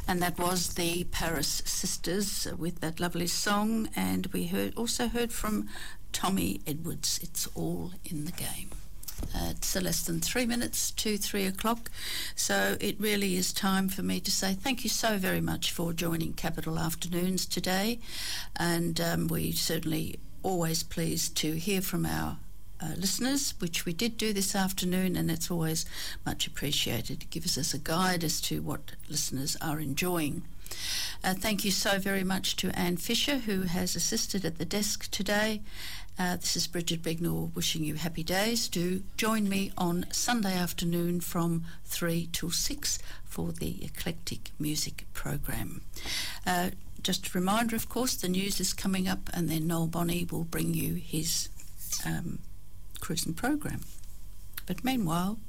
And that was the Paris Sisters with that lovely song, and we also heard from Tommy Edwards, It's All in the Game. It's less than 3 minutes to 3 o'clock, so it really is time for me to say thank you so very much for joining Capital Afternoons today, and we certainly always pleased to hear from our listeners, which we did do this afternoon, and it's always much appreciated. It gives us a guide as to what listeners are enjoying. Thank you so very much to Anne Fisher, who has assisted at the desk today. This is Bridget Bignell wishing you happy days. Do join me on Sunday afternoon from 3 till 6 for the Eclectic Music Program. Just a reminder, of course, the news is coming up, and then Noel Bonney will bring you his cruising program. But meanwhile,